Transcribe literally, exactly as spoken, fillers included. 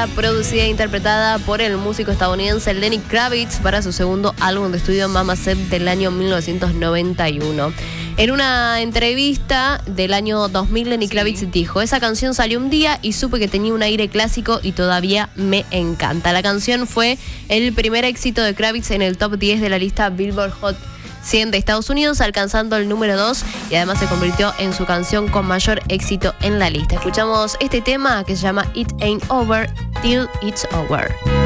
Estará producida e interpretada por el músico estadounidense Lenny Kravitz para su segundo álbum de estudio Mama Said del año mil novecientos noventa y uno. En una entrevista del año dos mil, Lenny Kravitz sí. dijo: esa canción salió un día y supe que tenía un aire clásico y todavía me encanta. La canción fue el primer éxito de Kravitz en el top diez de la lista Billboard Hot cien de Estados Unidos, alcanzando el número dos, y además se convirtió en su canción con mayor éxito en la lista. Escuchamos este tema que se llama It Ain't Over Till It's Over.